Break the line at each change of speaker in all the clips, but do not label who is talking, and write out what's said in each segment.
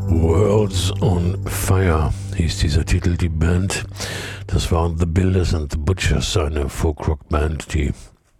Worlds on Fire hieß dieser Titel, die Band. Das waren The Builders and the Butchers, eine Folk-Rock-Band, die,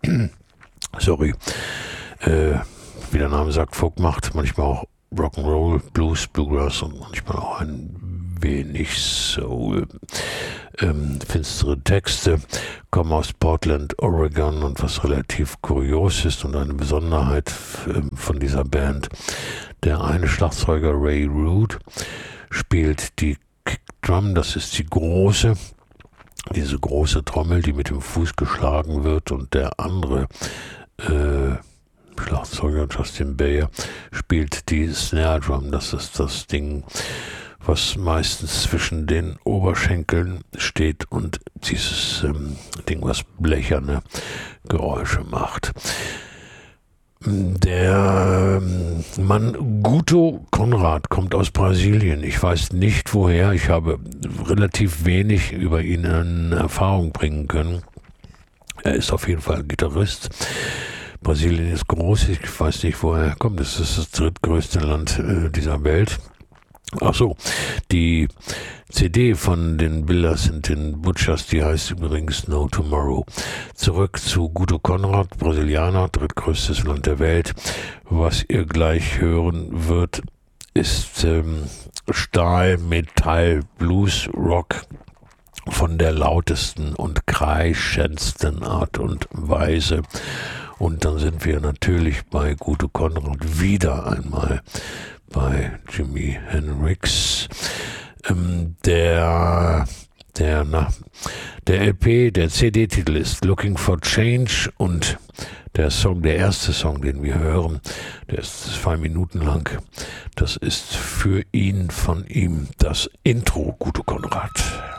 wie der Name sagt, Folk macht, manchmal auch Rock'n'Roll, Blues, Bluegrass und manchmal auch ein wenig Soul. Finstere Texte, kommen aus Portland, Oregon, und was relativ kurios ist und eine Besonderheit von dieser Band: der eine Schlagzeuger Ray Root spielt die Kickdrum, das ist diese große Trommel, die mit dem Fuß geschlagen wird, und der andere Schlagzeuger Justin Bayer spielt die Snare Drum, das ist das Ding, was meistens zwischen den Oberschenkeln steht und dieses Ding, was blecherne Geräusche macht. Der Mann Guto Konrad kommt aus Brasilien. Ich weiß nicht woher. Ich habe relativ wenig über ihn in Erfahrung bringen können. Er ist auf jeden Fall Gitarrist. Brasilien ist groß. Ich weiß nicht, woher er kommt. Es ist das drittgrößte Land dieser Welt. Ach so, die CD von den Builders and the Butchers, die heißt übrigens No Tomorrow. Zurück zu Guto Konrad, Brasilianer, drittgrößtes Land der Welt. Was ihr gleich hören wird, ist Stahl, Metall, Blues, Rock von der lautesten und kreischendsten Art und Weise. Und dann sind wir natürlich bei Guto Konrad wieder einmal bei Jimi Hendrix. Der LP, der CD-Titel ist Looking for Change, und der erste Song, den wir hören, der ist 2 Minuten lang. Das ist für ihn, von ihm, das Intro Guto Konrad.